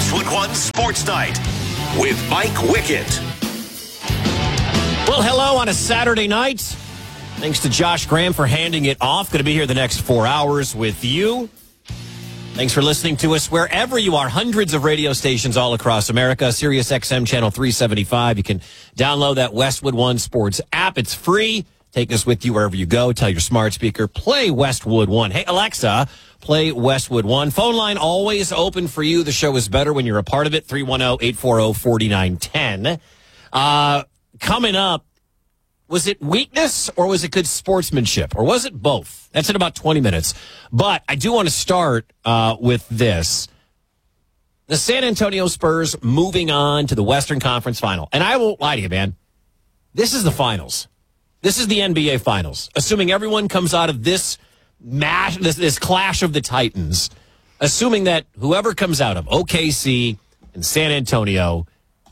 Westwood One Sports Night with Mike Wickett. Well, hello on a Saturday night. Thanks to Josh Graham for handing it off. Going to be here the next 4 hours with you. Thanks for listening to us wherever you are. Hundreds of radio stations all across America. Sirius XM Channel 375. You can download that Westwood One Sports app. It's free. Take us with you wherever you go. Tell your smart speaker, play Westwood One. Hey, Alexa, play Westwood One. Phone line always open for you. The show is better when you're a part of it. 310-840-4910. Coming up, was it weakness or was it good sportsmanship? Or was it both? That's in about 20 minutes. But I do want to start with this. The San Antonio Spurs moving on to the Western Conference Final. And I won't lie to you, man. This is the finals. This is the NBA Finals. Assuming everyone comes out of this match, this clash of the Titans, assuming that whoever comes out of OKC and San Antonio,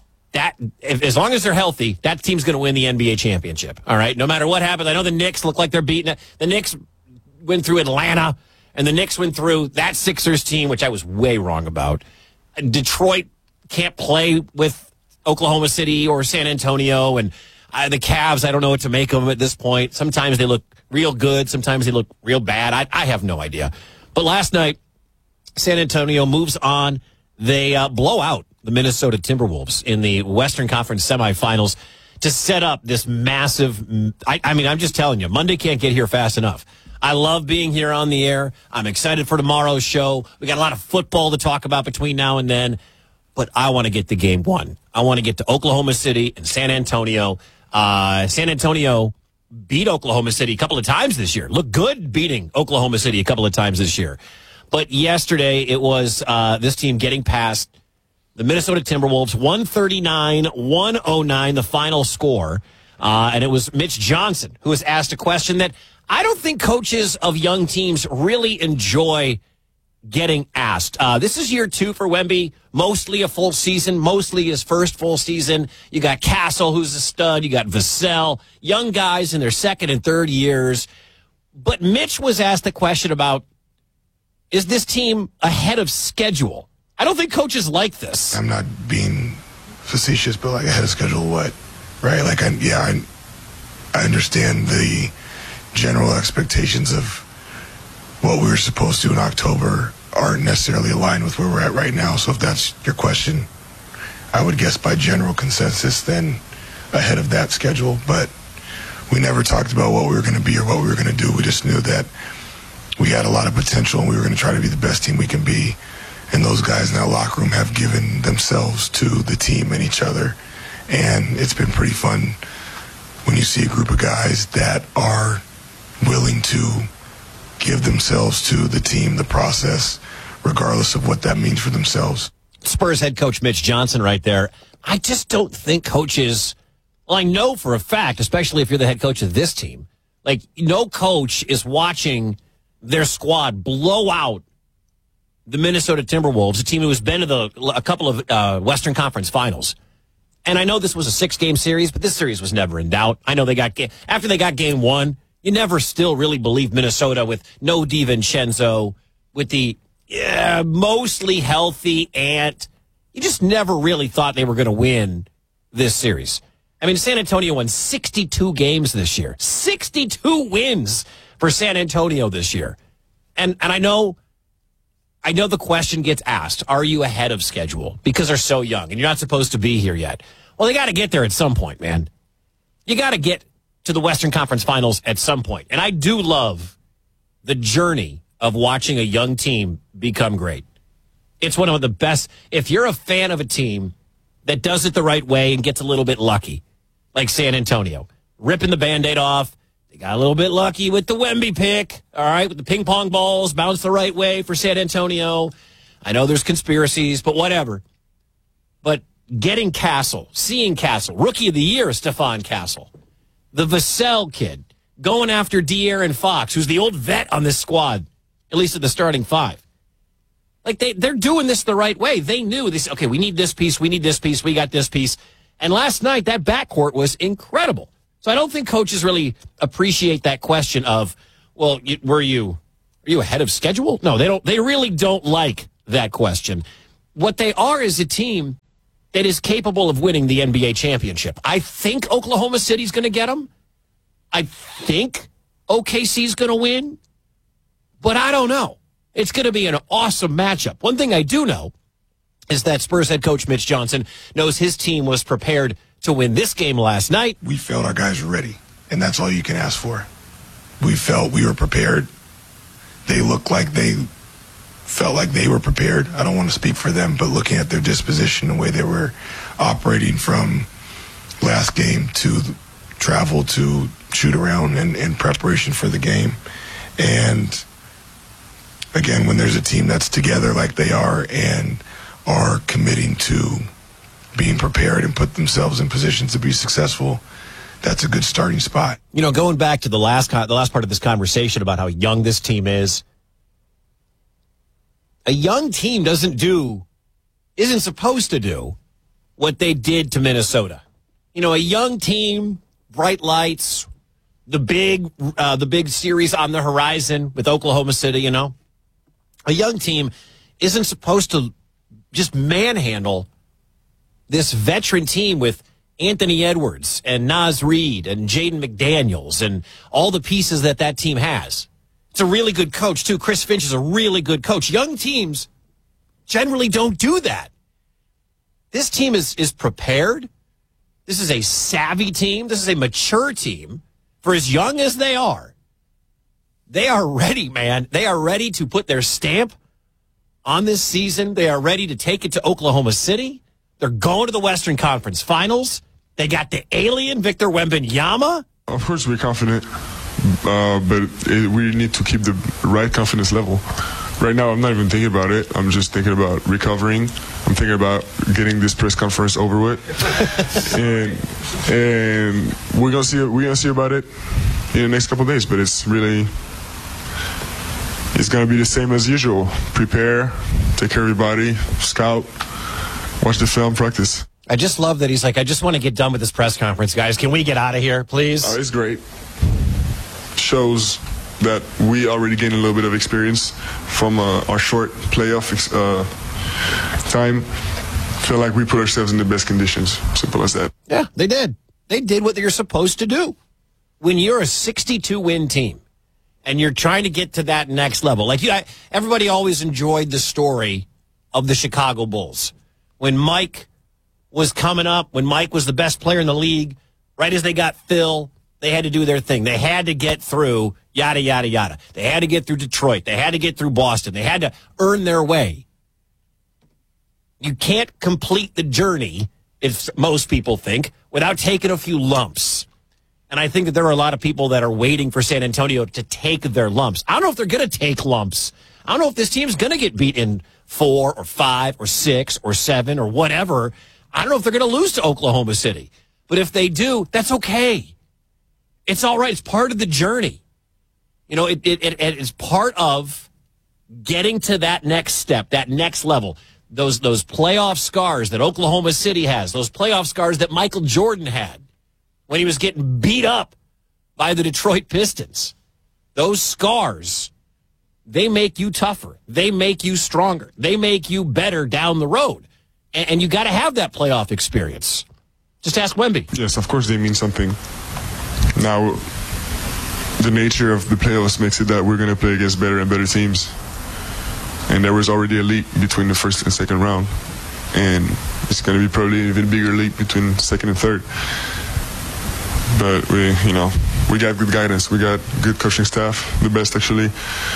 as long as they're healthy, that team's going to win the NBA championship. All right, no matter what happens. I know the Knicks look like they're beating it. The Knicks went through Atlanta, and the Knicks went through that Sixers team, which I was way wrong about. Detroit can't play with Oklahoma City or San Antonio, and the Cavs, I don't know what to make of them at this point. Sometimes they look real good. Sometimes they look real bad. I have no idea. But last night, San Antonio moves on. They blow out the Minnesota Timberwolves in the Western Conference semifinals to set up this massive, I mean, I'm just telling you, Monday can't get here fast enough. I love being here on the air. I'm excited for tomorrow's show. We got a lot of football to talk about between now and then, but I want to get to game one. I want to get to Oklahoma City and San Antonio. San Antonio beat Oklahoma City a couple of times this year. Look good beating Oklahoma City a couple of times this year. But yesterday it was this team getting past the Minnesota Timberwolves, 139-109, the final score. And it was Mitch Johnson who was asked a question that I don't think coaches of young teams really enjoy getting asked. This is year 2 for Wemby, mostly a full season, mostly his first full season. You got Castle, who's a stud. You got Vassell, young guys in their second and third years. But Mitch was asked the question about, is this team ahead of schedule? I don't think coaches like this. I'm not being facetious, but like ahead of schedule what? Right? Like, I understand the general expectations of what we were supposed to in October aren't necessarily aligned with where we're at right now. So if that's your question, I would guess by general consensus then ahead of that schedule. But we never talked about what we were going to be or what we were going to do. We just knew that we had a lot of potential and we were going to try to be the best team we can be. And those guys in that locker room have given themselves to the team and each other. And it's been pretty fun when you see a group of guys that are willing to give themselves to the team, the process, regardless of what that means for themselves. Spurs head coach Mitch Johnson right there. I just don't think coaches, well, I know for a fact, especially if you're the head coach of this team, like no coach is watching their squad blow out the Minnesota Timberwolves, a team who has been to a couple of Western Conference finals. And I know this was a 6-game series, but this series was never in doubt. I know after they got game 1, you never still really believed Minnesota with no DiVincenzo, with the mostly healthy Ant. You just never really thought they were going to win this series. I mean, San Antonio won 62 games this year. 62 wins for San Antonio this year. And I know the question gets asked, are you ahead of schedule? Because they're so young and you're not supposed to be here yet. Well, they got to get there at some point, man. You got to get to the Western Conference Finals at some point. And I do love the journey of watching a young team become great. It's one of the best. If you're a fan of a team that does it the right way and gets a little bit lucky, like San Antonio, ripping the Band-Aid off, they got a little bit lucky with the Wemby pick, all right, with the ping pong balls bounced the right way for San Antonio. I know there's conspiracies, but whatever. But getting Castle, seeing Castle, Rookie of the Year, Stephon Castle, the Vassell kid, going after De'Aaron Fox, who's the old vet on this squad, at least at the starting 5. Like, they're doing this the right way. They knew this. Okay, we need this piece, we got this piece. And last night, that backcourt was incredible. So I don't think coaches really appreciate that question of, well, are you ahead of schedule? No, they don't. They really don't like that question. what they are is a team that is capable of winning the NBA championship. I think Oklahoma City's going to get them. I think OKC's going to win. But I don't know. It's going to be an awesome matchup. One thing I do know is that Spurs head coach Mitch Johnson knows his team was prepared to win this game last night. We felt our guys were ready, and that's all you can ask for. We felt we were prepared. They looked like they felt like they were prepared. I don't want to speak for them, but looking at their disposition, the way they were operating from last game to travel to shoot around and in preparation for the game. And again, when there's a team that's together like they are and are committing to being prepared and put themselves in positions to be successful, that's a good starting spot. You know, going back to the last part of this conversation about how young this team is, a young team isn't supposed to do what they did to Minnesota. You know, a young team, bright lights, the big series on the horizon with Oklahoma City, you know. A young team isn't supposed to just manhandle this veteran team with Anthony Edwards and Naz Reid and Jaden McDaniels and all the pieces that team has. It's a really good coach, too. Chris Finch is a really good coach. Young teams generally don't do that. This team is prepared. This is a savvy team. This is a mature team. For as young as they are ready, man. They are ready to put their stamp on this season. They are ready to take it to Oklahoma City. They're going to the Western Conference Finals. They got the alien Victor Wembanyama. Of course, we're confident, but we need to keep the right confidence level. Right now, I'm not even thinking about it. I'm just thinking about recovering. I'm thinking about getting this press conference over with, and we're gonna see about it in the next couple of days. But it's gonna be the same as usual. Prepare, take care of everybody, scout, watch the film, practice. I just love that he's like, I just want to get done with this press conference, guys. Can we get out of here, please? Oh, it's great. Shows that we already gained a little bit of experience from our short playoff time. Feel like we put ourselves in the best conditions. Simple as that. Yeah, they did. They did what you're supposed to do. When you're a 62-win team and you're trying to get to that next level, like everybody always enjoyed the story of the Chicago Bulls. When Mike was coming up, when Mike was the best player in the league, right as they got Phil, they had to do their thing. They had to get through yada, yada, yada. They had to get through Detroit. They had to get through Boston. They had to earn their way. You can't complete the journey, if most people think, without taking a few lumps. And I think that there are a lot of people that are waiting for San Antonio to take their lumps. I don't know if they're going to take lumps. I don't know if this team's going to get beat in 4 or 5 or 6 or 7 or whatever. I don't know if they're going to lose to Oklahoma City. But if they do, that's okay. It's all right. It's part of the journey. You know, it is part of getting to that next step, that next level. Those playoff scars that Oklahoma City has, those playoff scars that Michael Jordan had when he was getting beat up by the Detroit Pistons. Those scars, they make you tougher. They make you stronger. They make you better down the road. And you got to have that playoff experience. Just ask Wemby. Yes, of course they mean something. Now, the nature of the playoffs makes it that we're going to play against better and better teams. And there was already a leap between the first and second round. And it's going to be probably an even bigger leap between second and third. But we got good guidance. We got good coaching staff, the best actually.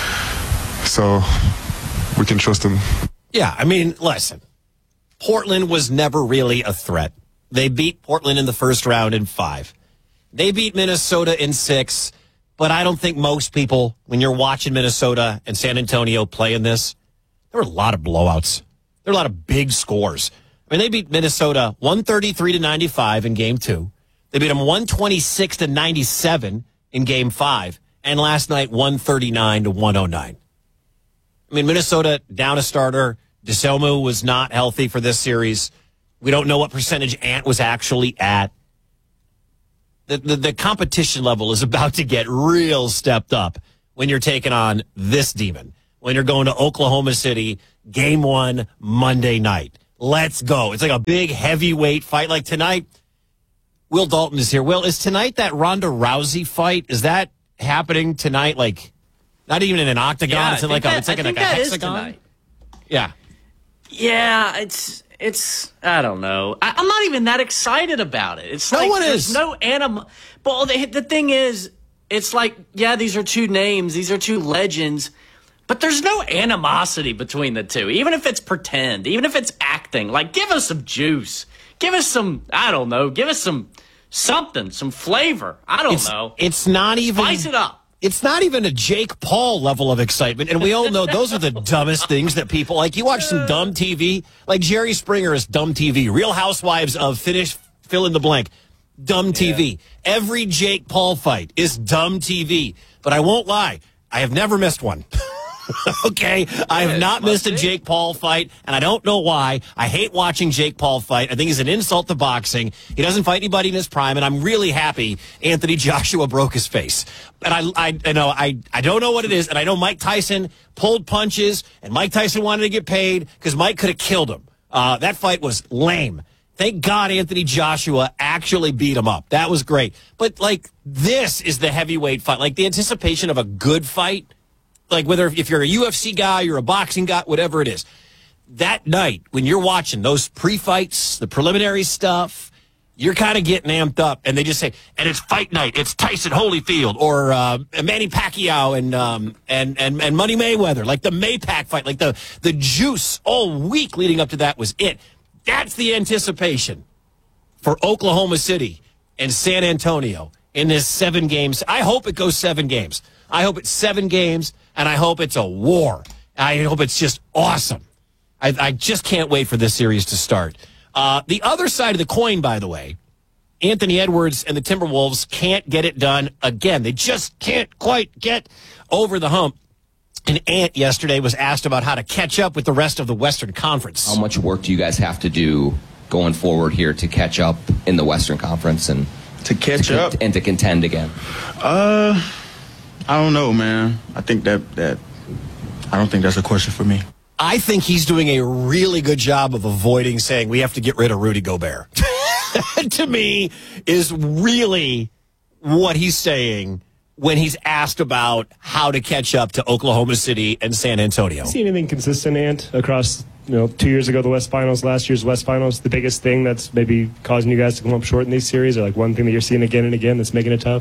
So we can trust them. Yeah, I mean, listen. Portland was never really a threat. They beat Portland in the first round in 5. They beat Minnesota in 6. But I don't think most people, when you're watching Minnesota and San Antonio playing this, there were a lot of blowouts. There were a lot of big scores. I mean, they beat Minnesota 133-95 in Game 2. They beat them 126-97 in Game 5. And last night, 139-109. I mean, Minnesota down a starter. DeSelmo was not healthy for this series. We don't know what percentage Ant was actually at. The competition level is about to get real stepped up when you're taking on this demon. When you're going to Oklahoma City Game 1, Monday night. Let's go. It's like a big heavyweight fight. Like tonight, Will Dalton is here. Will, is tonight that Ronda Rousey fight? Is that happening tonight? Like, not even in an octagon? Yeah, it's like a hexagon? Tonight. Yeah. Yeah, it's I don't know. I'm not even that excited about it. It's like there's no animal. But the thing is, it's like, yeah, these are two names. These are two legends. But there's no animosity between the two. Even if it's pretend, even if it's acting. Like, give us some juice. Give us some, I don't know, give us some something, some flavor. I don't know. It's not even... Spice it up. It's not even a Jake Paul level of excitement. And we all know those are the dumbest things that people... Like, you watch some dumb TV. Like, Jerry Springer is dumb TV. Real Housewives of fill in the blank. Dumb TV. Every Jake Paul fight is dumb TV. But I won't lie. I have never missed one. Okay, I have not missed a Jake Paul fight, and I don't know why. I hate watching Jake Paul fight. I think he's an insult to boxing. He doesn't fight anybody in his prime, and I'm really happy Anthony Joshua broke his face. And I don't know what it is, and I know Mike Tyson pulled punches, and Mike Tyson wanted to get paid because Mike could have killed him. That fight was lame. Thank God Anthony Joshua actually beat him up. That was great. But, like, this is the heavyweight fight. Like, the anticipation of a good fight. Like, whether if you're a UFC guy, you're a boxing guy, whatever it is, that night when you're watching those pre-fights, the preliminary stuff, you're kind of getting amped up. And they just say, and it's fight night. It's Tyson Holyfield or Manny Pacquiao and Money Mayweather, like the Maypac fight, like the juice all week leading up to that was it. That's the anticipation for Oklahoma City and San Antonio in this 7 games. I hope it goes 7 games. I hope it's 7 games, and I hope it's a war. I hope it's just awesome. I just can't wait for this series to start. The other side of the coin, by the way, Anthony Edwards and the Timberwolves can't get it done again. They just can't quite get over the hump. And Ant yesterday was asked about how to catch up with the rest of the Western Conference. How much work do you guys have to do going forward here to catch up in the Western Conference and to catch up and to contend again? I don't know, man. I think I don't think that's a question for me. I think he's doing a really good job of avoiding saying we have to get rid of Rudy Gobert. To me, is really what he's saying when he's asked about how to catch up to Oklahoma City and San Antonio. See anything consistent, Ant, across 2 years ago the West Finals, last year's West Finals? The biggest thing that's maybe causing you guys to come up short in these series, or like one thing that you're seeing again and again that's making it tough?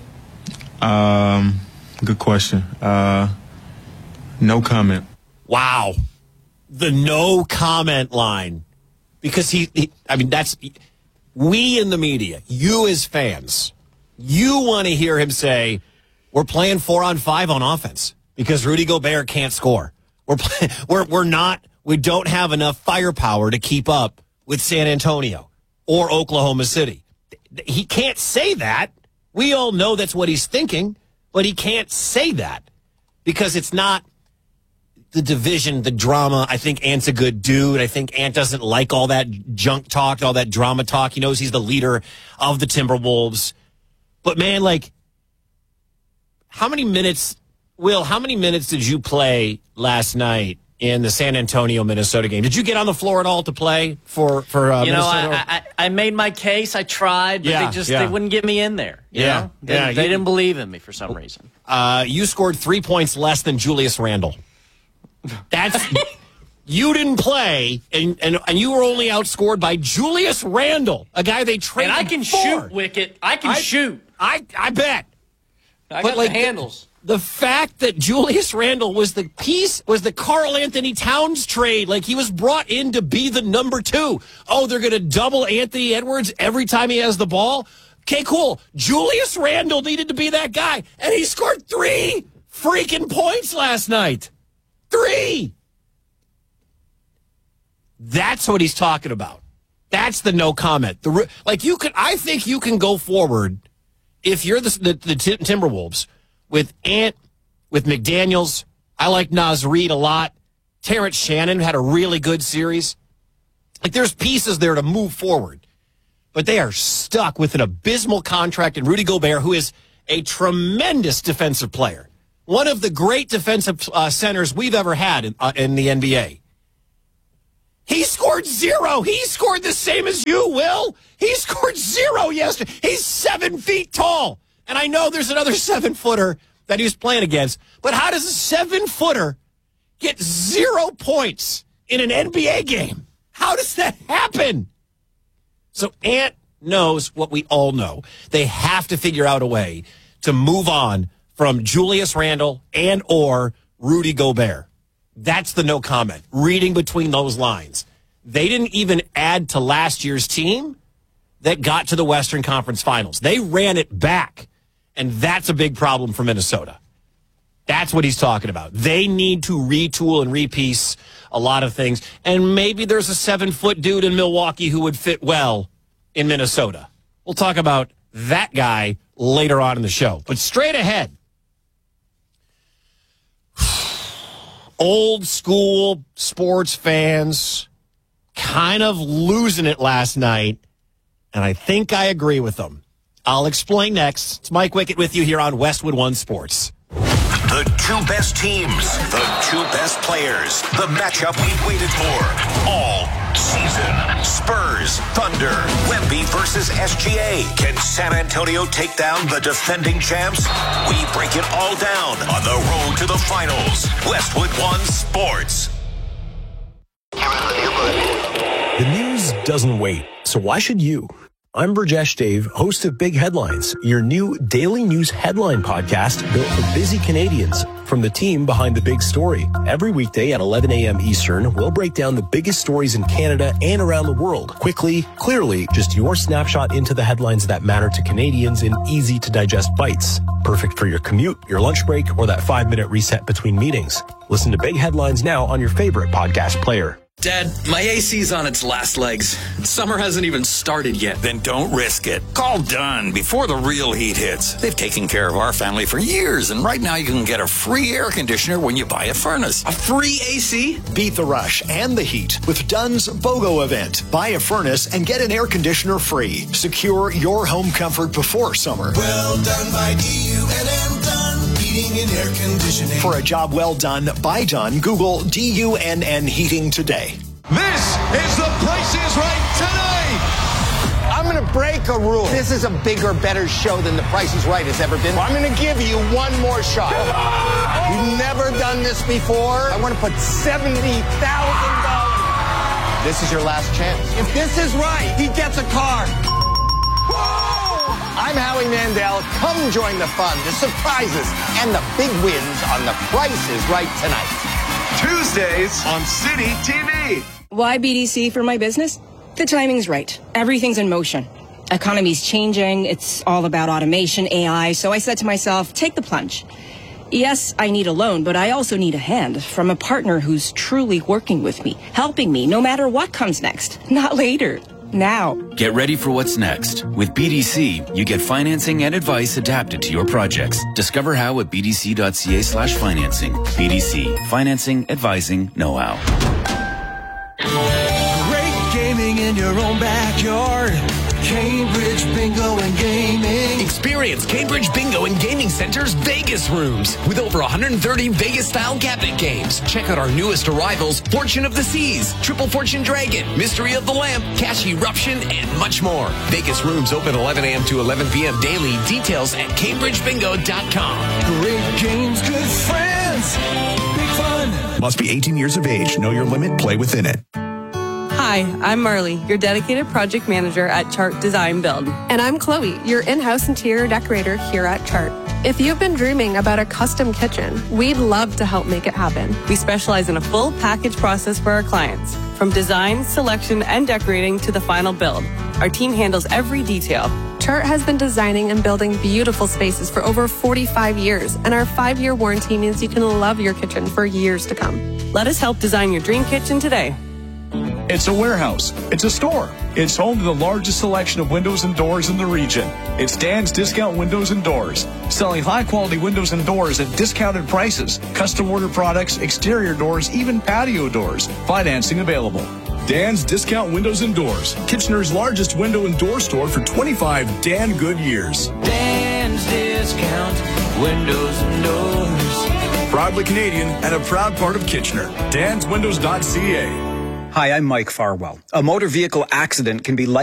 Good question. No comment. Wow. The no comment line. Because that's, we in the media, you as fans, you want to hear him say, we're playing 4-on-5 on offense because Rudy Gobert can't score. We don't have enough firepower to keep up with San Antonio or Oklahoma City. He can't say that. We all know that's what he's thinking. But he can't say that because it's not the division, the drama. I think Ant's a good dude. I think Ant doesn't like all that junk talk, all that drama talk. He knows he's the leader of the Timberwolves. But, man, like, how many minutes did you play last night in the San Antonio, Minnesota game? Did you get on the floor at all to play for Minnesota? I made my case. I tried, but they wouldn't get me in there. You know? They didn't believe in me for some reason. You scored 3 points less than Julius Randle. That's you didn't play, and you were only outscored by Julius Randle, a guy they traded. And I can shoot, Wicket. I can shoot. I bet. I got the handles. The fact that Julius Randle was the Karl Anthony Towns trade. Like, he was brought in to be the number 2. Oh, they're going to double Anthony Edwards every time he has the ball? Okay, cool. Julius Randle needed to be that guy, and he scored 3 freaking points last night. 3! That's what he's talking about. That's the no comment. I think you can go forward if you're the Timberwolves with Ant, with McDaniels. I like Naz Reid a lot. Terrence Shannon had a really good series. Like, there's pieces there to move forward. But they are stuck with an abysmal contract in Rudy Gobert, who is a tremendous defensive player. One of the great defensive centers we've ever had in the NBA. He scored 0. He scored the same as you, Will. He scored 0 yesterday. He's 7 feet tall. And I know there's another 7-footer that he was playing against. But how does a 7-footer get 0 points in an NBA game? How does that happen? So Ant knows what we all know. They have to figure out a way to move on from Julius Randle and or Rudy Gobert. That's the no comment. Reading between those lines. They didn't even add to last year's team that got to the Western Conference Finals. They ran it back, and that's a big problem for Minnesota. That's what he's talking about. They need to retool and repiece a lot of things, and maybe there's a 7-foot dude in Milwaukee who would fit well in Minnesota. We'll talk about that guy later on in the show. But straight ahead, old school sports fans kind of losing it last night, and I think I agree with them. I'll explain next. It's Mike Wickett with you here on Westwood One Sports. The 2 best teams, the 2 best players, the matchup we've waited for all season. Spurs, Thunder, Wemby versus SGA. Can San Antonio take down the defending champs? We break it all down on the road to the finals. Westwood One Sports. The news doesn't wait, so why should you? I'm Burjesh Dave, host of Big Headlines, your new daily news headline podcast built for busy Canadians from the team behind the big story. Every weekday at 11 a.m. Eastern, we'll break down the biggest stories in Canada and around the world. Quickly, clearly, just your snapshot into the headlines that matter to Canadians in easy-to-digest bites. Perfect for your commute, your lunch break, or that 5-minute reset between meetings. Listen to Big Headlines now on your favorite podcast player. Dad, my AC's on its last legs. Summer hasn't even started yet. Then don't risk it. Call Dunn before the real heat hits. They've taken care of our family for years, and right now you can get a free air conditioner when you buy a furnace. A free AC? Beat the rush and the heat with Dunn's BOGO event. Buy a furnace and get an air conditioner free. Secure your home comfort before summer. Well done by DUNN Dunn Heating and Air Conditioning. For a job well done by Dunn, Google DUNN Heating today. This is The Price is Right tonight. I'm going to break a rule. This is a bigger, better show than The Price is Right has ever been. I'm going to give you one more shot. You've never done this before. I want to put $70,000. This is your last chance. If this is right, he gets a car. I'm Howie Mandel. Come join the fun, the surprises, and the big wins on The Price is Right tonight. Tuesdays on City TV. Why BDC for my business? The timing's right. Everything's in motion. Economy's changing. It's all about automation, AI. So I said to myself, take the plunge. Yes, I need a loan, but I also need a hand from a partner who's truly working with me, helping me no matter what comes next. Not later. Now. Get ready for what's next. With BDC, you get financing and advice adapted to your projects. Discover how at bdc.ca/financing. BDC. Financing, advising, know-how. Great gaming in your own backyard. Cambridge Bingo and Gaming. Experience Cambridge Bingo and Gaming Center's Vegas rooms with over 130 Vegas-style cabinet games. Check out our newest arrivals, Fortune of the Seas, Triple Fortune Dragon, Mystery of the Lamp, Cash Eruption, and much more. Vegas rooms open 11 a.m. to 11 p.m. daily. Details at CambridgeBingo.com. Great games, good friends, big fun. Must be 18 years of age. Know your limit. Play within it. Hi, I'm Marley, your dedicated project manager at Chart Design Build. And I'm Chloe, your in-house interior decorator here at Chart. If you've been dreaming about a custom kitchen, we'd love to help make it happen. We specialize in a full package process for our clients, from design, selection, and decorating to the final build. Our team handles every detail. Chart has been designing and building beautiful spaces for over 45 years, and our 5-year warranty means you can love your kitchen for years to come. Let us help design your dream kitchen today. It's a warehouse. It's a store. It's home to the largest selection of windows and doors in the region. It's Dan's Discount Windows and Doors, selling high-quality windows and doors at discounted prices, custom order products, exterior doors, even patio doors. Financing available. Dan's Discount Windows and Doors, Kitchener's largest window and door store for 25 Dan good years. Dan's Discount Windows and Doors. Proudly Canadian and a proud part of Kitchener. DansWindows.ca. Hi, I'm Mike Farwell. A motor vehicle accident can be